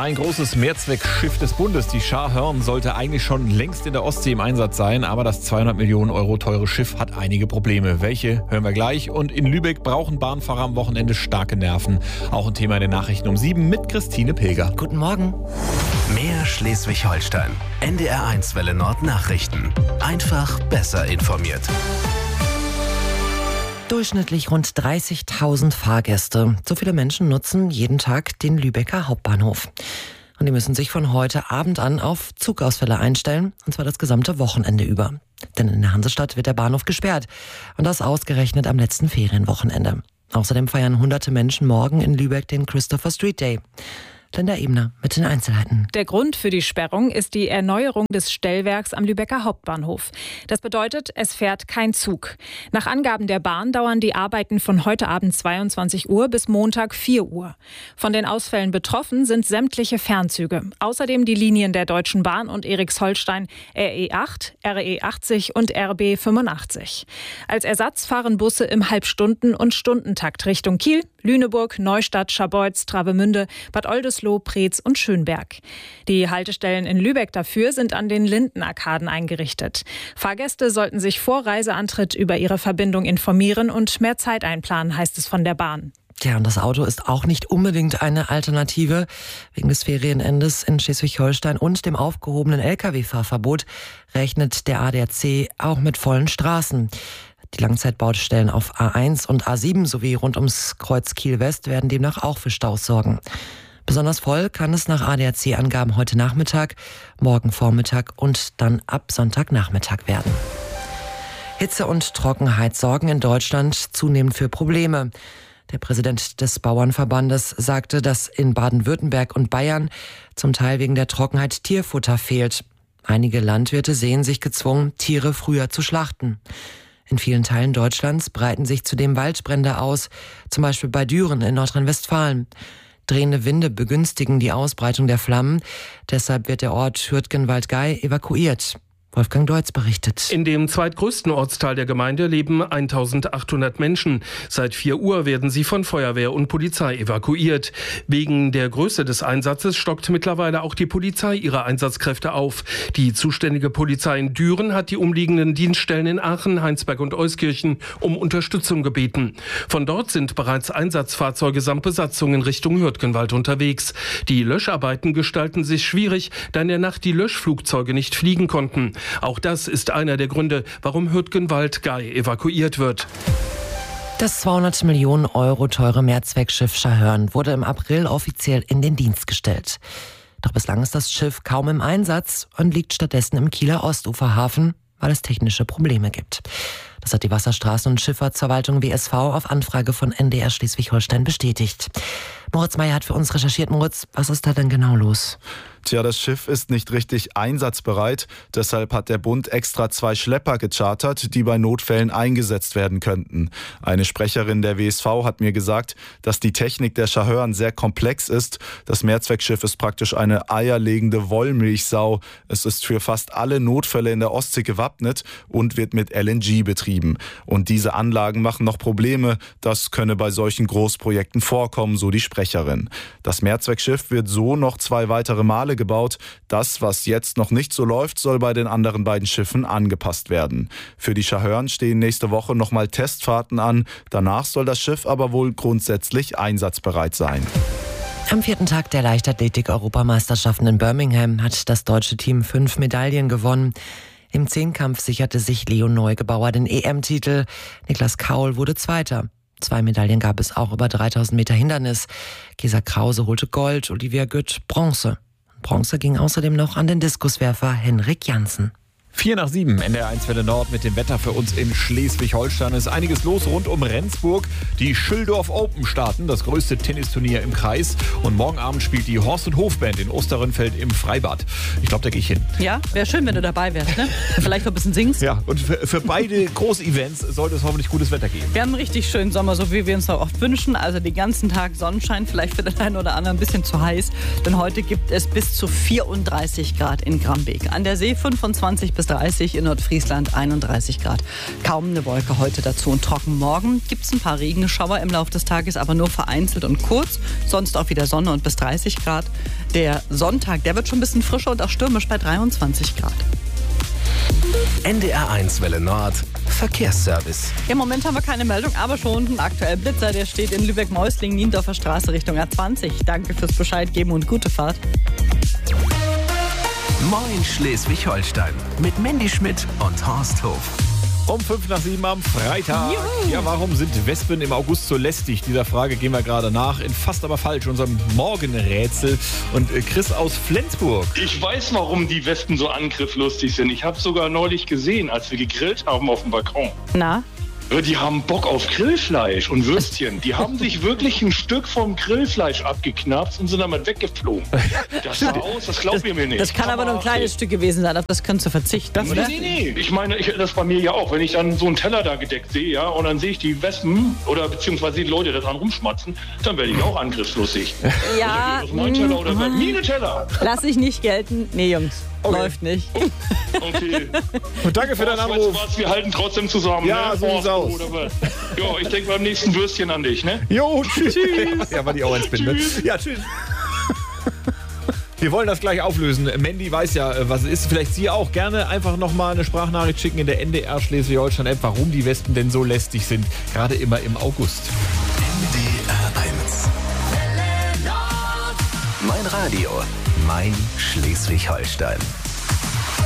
Ein großes Mehrzweckschiff des Bundes, die Scharhörn, sollte eigentlich schon längst in der Ostsee im Einsatz sein. Aber das 200 Millionen Euro teure Schiff hat einige Probleme. Welche, hören wir gleich. Und in Lübeck brauchen Bahnfahrer am Wochenende starke Nerven. Auch ein Thema in den Nachrichten um 7 mit Christine Pilger. Guten Morgen. Mehr Schleswig-Holstein. NDR1 Welle Nord Nachrichten. Einfach besser informiert. Durchschnittlich rund 30.000 Fahrgäste. So viele Menschen nutzen jeden Tag den Lübecker Hauptbahnhof. Und die müssen sich von heute Abend an auf Zugausfälle einstellen, und zwar das gesamte Wochenende über. Denn in der Hansestadt wird der Bahnhof gesperrt. Und das ausgerechnet am letzten Ferienwochenende. Außerdem feiern hunderte Menschen morgen in Lübeck den Christopher Street Day. Linda Ebner mit den Einzelheiten. Der Grund für die Sperrung ist die Erneuerung des Stellwerks am Lübecker Hauptbahnhof. Das bedeutet, es fährt kein Zug. Nach Angaben der Bahn dauern die Arbeiten von heute Abend 22 Uhr bis Montag 4 Uhr. Von den Ausfällen betroffen sind sämtliche Fernzüge. Außerdem die Linien der Deutschen Bahn und Eriksholstein RE8, RE80 und RB 85. Als Ersatz fahren Busse im Halbstunden- und Stundentakt Richtung Kiel, Lüneburg, Neustadt, Scharbeutz, Travemünde, Bad Oldesloe, Preetz und Schönberg. Die Haltestellen in Lübeck dafür sind an den Lindenarkaden eingerichtet. Fahrgäste sollten sich vor Reiseantritt über ihre Verbindung informieren und mehr Zeit einplanen, heißt es von der Bahn. Ja, und das Auto ist auch nicht unbedingt eine Alternative. Wegen des Ferienendes in Schleswig-Holstein und dem aufgehobenen Lkw-Fahrverbot rechnet der ADAC auch mit vollen Straßen. Die Langzeitbaustellen auf A1 und A7 sowie rund ums Kreuz Kiel-West werden demnach auch für Staus sorgen. Besonders voll kann es nach ADAC-Angaben heute Nachmittag, morgen Vormittag und dann ab Sonntagnachmittag werden. Hitze und Trockenheit sorgen in Deutschland zunehmend für Probleme. Der Präsident des Bauernverbandes sagte, dass in Baden-Württemberg und Bayern zum Teil wegen der Trockenheit Tierfutter fehlt. Einige Landwirte sehen sich gezwungen, Tiere früher zu schlachten. In vielen Teilen Deutschlands breiten sich zudem Waldbrände aus, zum Beispiel bei Düren in Nordrhein-Westfalen. Drehende Winde begünstigen die Ausbreitung der Flammen. Deshalb wird der Ort Hürtgenwald-Gey evakuiert. Wolfgang Deutz berichtet. In dem zweitgrößten Ortsteil der Gemeinde leben 1800 Menschen. Seit 4 Uhr werden sie von Feuerwehr und Polizei evakuiert. Wegen der Größe des Einsatzes stockt mittlerweile auch die Polizei ihre Einsatzkräfte auf. Die zuständige Polizei in Düren hat die umliegenden Dienststellen in Aachen, Heinsberg und Euskirchen um Unterstützung gebeten. Von dort sind bereits Einsatzfahrzeuge samt Besatzung in Richtung Hürtgenwald unterwegs. Die Löscharbeiten gestalten sich schwierig, da in der Nacht die Löschflugzeuge nicht fliegen konnten. Auch das ist einer der Gründe, warum Hürtgenwald-Gey evakuiert wird. Das 200 Millionen Euro teure Mehrzweckschiff Scharhörn wurde im April offiziell in den Dienst gestellt. Doch bislang ist das Schiff kaum im Einsatz und liegt stattdessen im Kieler Ostuferhafen, weil es technische Probleme gibt. Das hat die Wasserstraßen- und Schifffahrtsverwaltung WSV auf Anfrage von NDR Schleswig-Holstein bestätigt. Moritz Meyer hat für uns recherchiert. Moritz, was ist da denn genau los? Tja, das Schiff ist nicht richtig einsatzbereit. Deshalb hat der Bund extra 2 Schlepper gechartert, die bei Notfällen eingesetzt werden könnten. Eine Sprecherin der WSV hat mir gesagt, dass die Technik der Scharhörn sehr komplex ist. Das Mehrzweckschiff ist praktisch eine eierlegende Wollmilchsau. Es ist für fast alle Notfälle in der Ostsee gewappnet und wird mit LNG betrieben. Und diese Anlagen machen noch Probleme. Das könne bei solchen Großprojekten vorkommen, so die Sprecherin. Das Mehrzweckschiff wird so noch 2 weitere Male gebaut. Das, was jetzt noch nicht so läuft, soll bei den anderen beiden Schiffen angepasst werden. Für die Scharhörn stehen nächste Woche nochmal Testfahrten an. Danach soll das Schiff aber wohl grundsätzlich einsatzbereit sein. Am 4. Tag der Leichtathletik-Europameisterschaften in Birmingham hat das deutsche Team 5 Medaillen gewonnen. Im Zehnkampf sicherte sich Leo Neugebauer den EM-Titel. Niklas Kaul wurde Zweiter. 2 Medaillen gab es auch über 3000 Meter Hindernis. Gesa Krause holte Gold, Olivia Gütt Bronze. Bronze ging außerdem noch an den Diskuswerfer Henrik Janssen. 6:04, NDR1 Welle Nord mit dem Wetter für uns in Schleswig-Holstein. Es ist einiges los rund um Rendsburg. Die Schüldorf Open starten, das größte Tennisturnier im Kreis. Und morgen Abend spielt die Horst- und Hofband in Osterrönfeld im Freibad. Ich glaube, da gehe ich hin. Ja, wäre schön, wenn du dabei wärst, ne? Vielleicht noch ein bisschen singst. Ja, und für beide Groß-Events sollte es hoffentlich gutes Wetter geben. Wir haben einen richtig schönen Sommer, so wie wir uns auch oft wünschen. Also den ganzen Tag Sonnenschein, vielleicht für den einen oder anderen ein bisschen zu heiß. Denn heute gibt es bis zu 34 Grad in Grambeek. An der See 25 bis 30, in Nordfriesland 31 Grad. Kaum eine Wolke heute dazu und trocken. Morgen gibt es ein paar Regenschauer im Laufe des Tages, aber nur vereinzelt und kurz. Sonst auch wieder Sonne und bis 30 Grad. Der Sonntag, der wird schon ein bisschen frischer und auch stürmisch bei 23 Grad. NDR1 Welle Nord, Verkehrsservice. Im Moment haben wir keine Meldung, aber schon ein aktueller Blitzer, der steht in Lübeck-Meusling, Niendorfer Straße Richtung A20. Danke fürs Bescheid geben und gute Fahrt. Moin Schleswig-Holstein mit Mandy Schmidt und Horst Hof. Um 5:05 am Freitag. Juhu. Ja, warum sind Wespen im August so lästig? Dieser Frage gehen wir gerade nach. In Fast aber falsch, unserem Morgenrätsel. Und Chris aus Flensburg. Ich weiß, warum die Wespen so angrifflustig sind. Ich habe sogar neulich gesehen, als wir gegrillt haben auf dem Balkon. Na? Die haben Bock auf Grillfleisch und Würstchen. Die haben sich wirklich ein Stück vom Grillfleisch abgeknapst und sind damit weggeflogen. Das sah aus, das glaubt ihr mir nicht. Das kann aber nur ein kleines Stück gewesen sein, auf das könntest du verzichten, oder? Nee. Ich meine, das bei mir ja auch. Wenn ich dann so einen Teller da gedeckt sehe, ja, und dann sehe ich die Wespen oder beziehungsweise die Leute da dran rumschmatzen, dann werde ich auch angriffslustig. Ja. Oder mein Teller oder meine Teller. Lass ich nicht gelten. Nee, Jungs, läuft nicht. Okay. Und danke für deinen Anruf. Wir halten trotzdem zusammen. Ja, ne? so sieht's aus. Ja, ich denke beim nächsten Würstchen an dich, ne? Jo, tschüss. Ja, war die auch ins Bild, ne? Ja, tschüss. Wir wollen das gleich auflösen. Mandy weiß ja, was es ist. Vielleicht Sie auch. Gerne einfach nochmal eine Sprachnachricht schicken in der NDR Schleswig-Holstein-App, warum die Wespen denn so lästig sind. Gerade immer im August. NDR1. Mein Radio, mein Schleswig-Holstein.